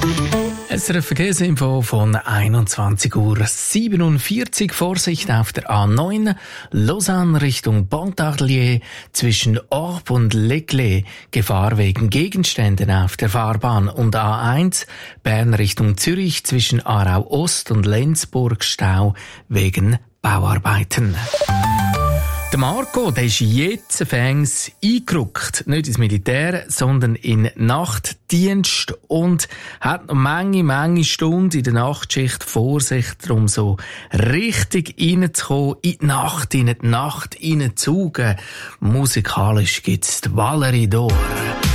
SRF Verkehrsinfo von 21:47 Uhr. Vorsicht auf der A9 Lausanne Richtung Pontarlier zwischen Orb und Leclerc. Gefahr wegen Gegenständen auf der Fahrbahn. Und A1 Bern Richtung Zürich zwischen Aarau Ost und Lenzburg Stau wegen Bauarbeiten. Der Marco, der ist jetzt fängs eingerückt. Nicht ins Militär, sondern in Nachtdienst und hat noch Menge Stunden in der Nachtschicht vor sich, darum so richtig reinzukommen, in die Nacht reinzugen. Musikalisch gibt's die Valerie d'Or.